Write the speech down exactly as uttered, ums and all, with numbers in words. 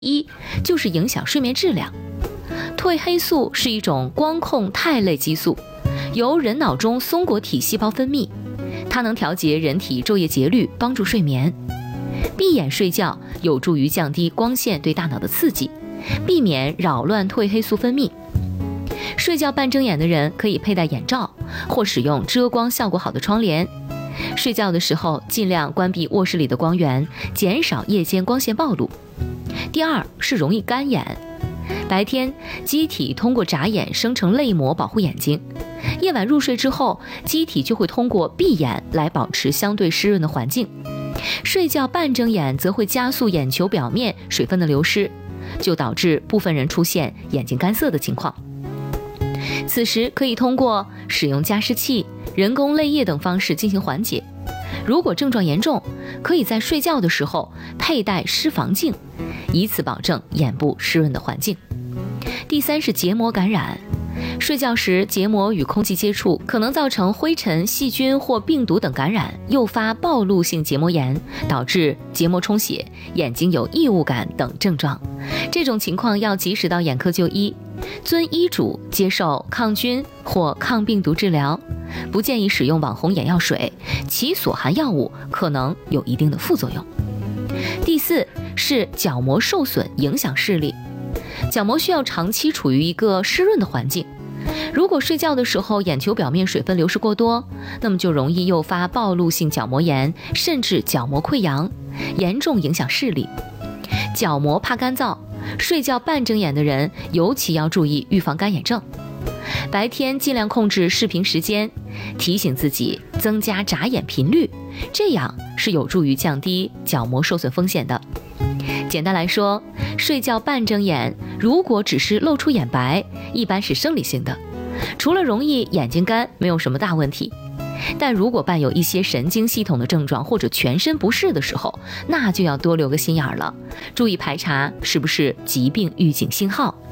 一就是影响睡眠质量。褪黑素是一种光控肽类激素，由人脑中松果体细胞分泌，它能调节人体昼夜节律，帮助睡眠。闭眼睡觉有助于降低光线对大脑的刺激，避免扰乱褪黑素分泌。睡觉半睁眼的人可以佩戴眼罩，或使用遮光效果好的窗帘。睡觉的时候尽量关闭卧室里的光源，减少夜间光线暴露。第二是容易干眼，白天机体通过眨眼生成泪膜保护眼睛，夜晚入睡之后，机体就会通过闭眼来保持相对湿润的环境。睡觉半睁眼则会加速眼球表面水分的流失，就导致部分人出现眼睛干涩的情况。此时可以通过使用加湿器、人工泪液等方式进行缓解。如果症状严重，可以在睡觉的时候佩戴湿防镜，以此保证眼部湿润的环境。第三是结膜感染，睡觉时结膜与空气接触可能造成灰尘、细菌或病毒等感染，诱发暴露性结膜炎，导致结膜充血、眼睛有异物感等症状。这种情况要及时到眼科就医，遵医嘱接受抗菌或抗病毒治疗，不建议使用网红眼药水，其所含药物可能有一定的副作用。第四是角膜受损影响视力，角膜需要长期处于一个湿润的环境，如果睡觉的时候眼球表面水分流失过多，那么就容易诱发暴露性角膜炎，甚至角膜溃疡，严重影响视力。角膜怕干燥，睡觉半睁眼的人尤其要注意预防干眼症。白天尽量控制视频时间，提醒自己增加眨眼频率，这样是有助于降低角膜受损风险的。简单来说，睡觉半睁眼如果只是露出眼白，一般是生理性的，除了容易眼睛干，没有什么大问题。但如果伴有一些神经系统的症状或者全身不适的时候，那就要多留个心眼了，注意排查是不是疾病预警信号。